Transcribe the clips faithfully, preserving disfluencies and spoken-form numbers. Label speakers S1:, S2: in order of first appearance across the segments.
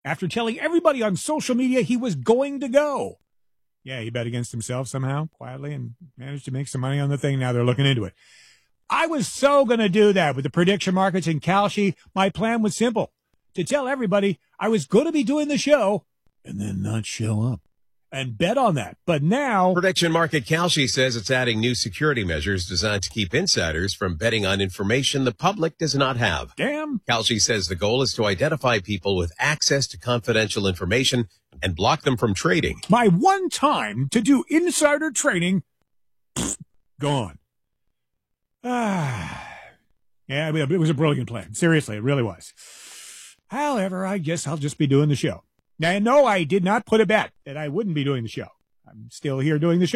S1: after telling everybody on social media he was going to go. Yeah, he bet against himself somehow, quietly, and managed to make some money on the thing. Now they're looking into it. I was so going to do that with the prediction markets in Kalshi. My plan was simple, to tell everybody I was going to be doing the show and then not show up and bet on that. But now
S2: Prediction Market Kalshi says it's adding new security measures designed to keep insiders from betting on information the public does not have.
S1: Damn.
S2: Kalshi says the goal is to identify people with access to confidential information and block them from trading.
S1: My one time to do insider trading, gone. Ah, yeah, it was a brilliant plan. Seriously, it really was. However, I guess I'll just be doing the show. Now, no, I did not put a bet that I wouldn't be doing the show. I'm still here doing the show.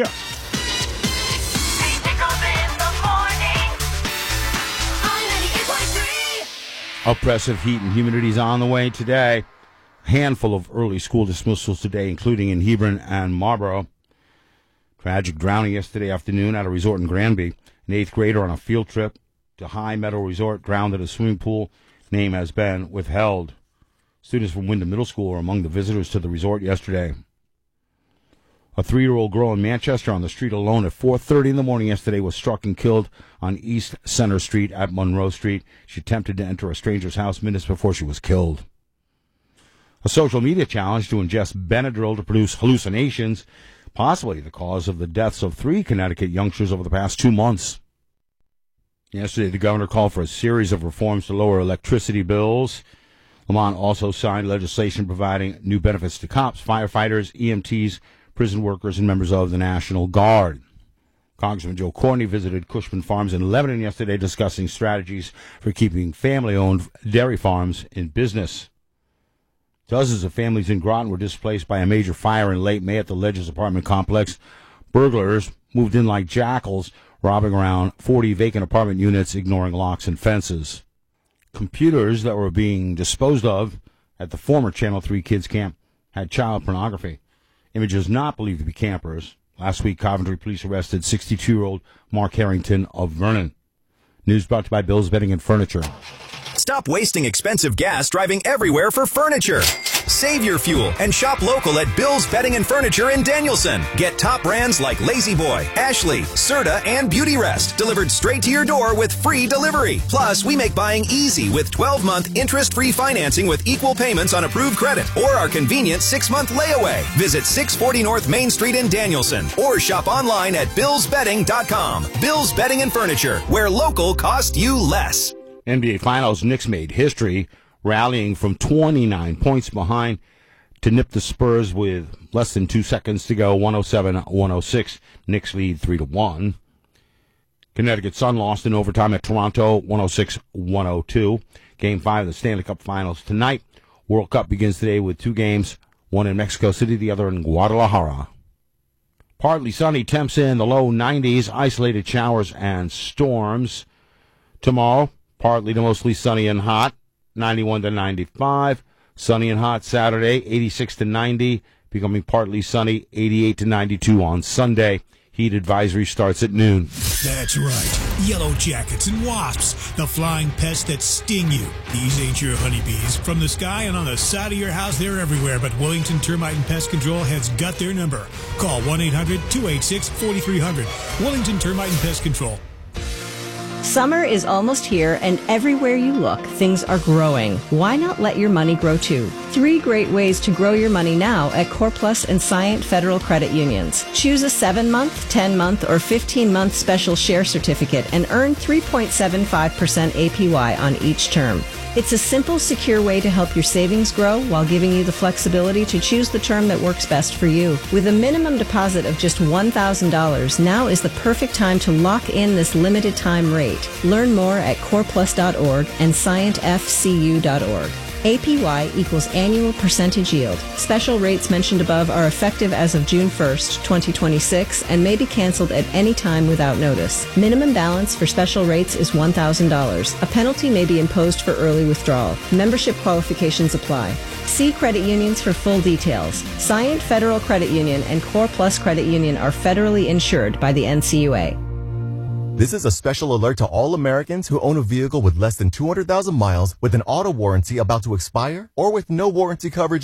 S3: Oppressive heat and humidity is on the way today. A handful of early school dismissals today, including in Hebron and Marlboro. Tragic drowning yesterday afternoon at a resort in Granby. An eighth grader on a field trip to High Meadow Resort drowned at a swimming pool. Name has been withheld. Students from Wyndham Middle School are among the visitors to the resort yesterday. A three-year-old girl in Manchester on the street alone at four thirty in the morning yesterday was struck and killed on East Center Street at Monroe Street. She attempted to enter a stranger's house minutes before she was killed. A social media challenge to ingest Benadryl to produce hallucinations, possibly the cause of the deaths of three Connecticut youngsters over the past two months. Yesterday, the governor called for a series of reforms to lower electricity bills. Lamont also signed legislation providing new benefits to cops, firefighters, E M Ts, prison workers, and members of the National Guard. Congressman Joe Cornyn visited Cushman Farms in Lebanon yesterday discussing strategies for keeping family-owned dairy farms in business. Dozens of families in Groton were displaced by a major fire in late May at the Ledges apartment complex. Burglars moved in like jackals, robbing around forty vacant apartment units, ignoring locks and fences. Computers that were being disposed of at the former Channel three Kids Camp had child pornography. Images not believed to be campers. Last week, Coventry police arrested sixty-two-year-old Mark Harrington of Vernon. News brought to you by Bill's Bedding and Furniture.
S4: Stop wasting expensive gas driving everywhere for furniture. Save your fuel and shop local at Bill's Bedding and Furniture in Danielson. Get top brands like Lazy Boy, Ashley, Serta, and Beauty Rest delivered straight to your door with free delivery. Plus, we make buying easy with twelve-month interest-free financing with equal payments on approved credit or our convenient six-month layaway. Visit six forty North Main Street in Danielson or shop online at bills bedding dot com. Bill's Bedding and Furniture, where local costs you less.
S3: N B A Finals, Knicks made history, rallying from twenty-nine points behind to nip the Spurs with less than two seconds to go, one oh seven one oh six. Knicks lead three to one. Connecticut Sun lost in overtime at Toronto, one oh six one oh two. Game five of the Stanley Cup Finals tonight. World Cup begins today with two games, one in Mexico City, the other in Guadalajara. Partly sunny, temps in the low nineties, isolated showers and storms. Tomorrow, partly to mostly sunny and hot, ninety-one to ninety-five. Sunny and hot Saturday, eighty-six to ninety. Becoming partly sunny, eighty-eight to ninety-two on Sunday. Heat advisory starts at noon.
S5: That's right. Yellow jackets and wasps, the flying pests that sting you. These ain't your honeybees. From the sky and on the side of your house, they're everywhere. But Wellington Termite and Pest Control has got their number. Call one eight hundred two eight six four three zero zero. Wellington Termite and Pest Control.
S6: Summer is almost here, and everywhere you look, things are growing. Why not let your money grow too? Three great ways to grow your money now at CorePlus and Scient Federal Credit Unions. Choose a seven-month, ten-month, or fifteen-month special share certificate and earn three point seven five percent A P Y on each term. It's a simple, secure way to help your savings grow while giving you the flexibility to choose the term that works best for you. With a minimum deposit of just one thousand dollars, now is the perfect time to lock in this limited time rate. Learn more at core plus dot org and scient f c u dot org. A P Y equals annual percentage yield. Special rates mentioned above are effective as of June first, twenty twenty-six, and may be canceled at any time without notice. Minimum balance for special rates is one thousand dollars. A penalty may be imposed for early withdrawal. Membership qualifications apply. See credit unions for full details. Scient Federal Credit Union and Core Plus Credit Union are federally insured by the N C U A.
S7: This is a special alert to all Americans who own a vehicle with less than two hundred thousand miles with an auto warranty about to expire or with no warranty coverage